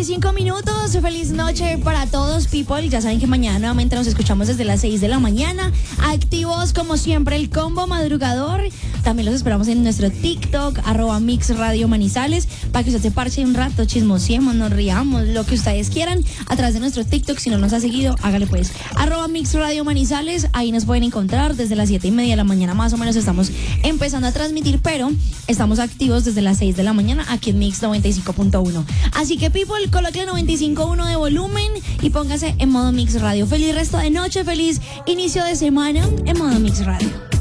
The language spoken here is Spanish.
8:35. Feliz noche para todos, people. Ya saben que mañana nuevamente nos escuchamos desde las 6 de la mañana. Activos como siempre el combo madrugador. También los esperamos en nuestro TikTok, @MixRadioManizales, para que usted se parche un rato, chismosiemos, nos riamos, lo que ustedes quieran, a través de nuestro TikTok. Si no nos ha seguido, hágale pues. @MixRadioManizales, ahí nos pueden encontrar desde las 7:30 de la mañana más o menos. Estamos empezando a transmitir, pero estamos activos desde las 6 de la mañana aquí en Mix 95.1. Así que, people, coloque 95.1 de volumen y póngase en modo Mix Radio. Feliz resto de noche, feliz inicio de semana en modo Mix Radio.